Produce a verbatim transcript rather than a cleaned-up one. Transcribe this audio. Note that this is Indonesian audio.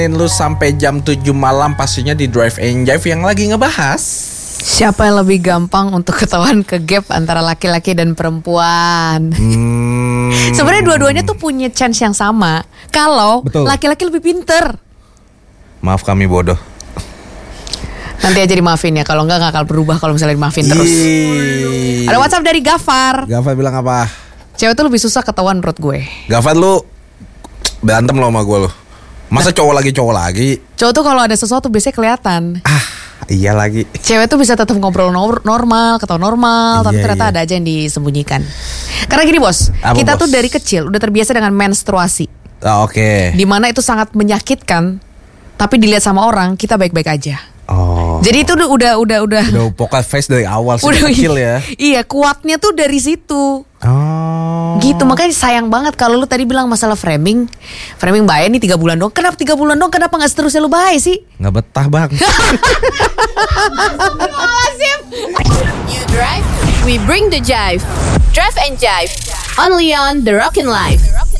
Lu sampai jam tujuh malam pastinya di Drive and Jive yang lagi ngebahas siapa yang lebih gampang untuk ketahuan ke gap antara laki-laki dan perempuan. hmm. Sebenarnya dua-duanya tuh punya chance yang sama. Kalau Betul. laki-laki lebih pinter. Maaf kami bodoh. Nanti aja dimaafin ya. Kalau enggak gak akan berubah kalau misalnya dimaafin terus. Yeay. Ada WhatsApp dari Gafar. Gafar bilang apa? Cewek tuh lebih susah ketahuan menurut gue. Gafar lu berantem lo sama gue lo. Masa cowok lagi cowok lagi? Cowok tuh kalau ada sesuatu biasanya kelihatan. Ah iya lagi. Cewek tuh bisa tetap ngobrol nor- normal, ketawa normal, tapi Iya, ternyata iya. ada aja yang disembunyikan. Karena gini bos, Apa, kita bos? tuh dari kecil udah terbiasa dengan menstruasi, Ah, Oke. di mana itu sangat menyakitkan, tapi dilihat sama orang kita baik-baik aja. Oh. Jadi itu udah udah udah udah, Udah poker face dari awal sih udah- kecil ya. Iya, kuatnya tuh dari situ. Oh. Gitu, makanya sayang banget kalau lu tadi bilang masalah framing. Framing bahaya nih tiga bulan dong. Kenapa tiga bulan dong? Kenapa gak seterusnya lu bahaya sih? Nggak betah bang. You drive, we bring the jive. Drive and Jive, only on The Rockin' Life.